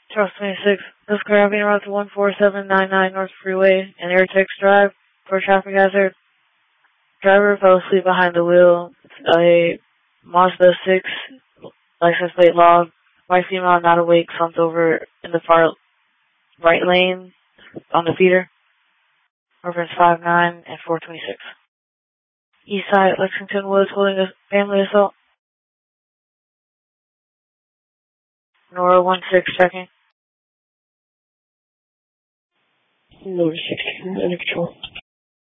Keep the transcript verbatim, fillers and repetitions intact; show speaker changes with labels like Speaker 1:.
Speaker 1: Charles twenty-six, this car having route to one four seven nine nine North Freeway and Airtex Drive for traffic hazard. Driver fell asleep behind the wheel. A Mazda six license plate log. White female not awake, slumped over in the far right lane on the feeder. Reference five nine and four twenty-six. East side, Lexington Woods holding a family assault. Nora one six checking.
Speaker 2: Nora sixteen, under control.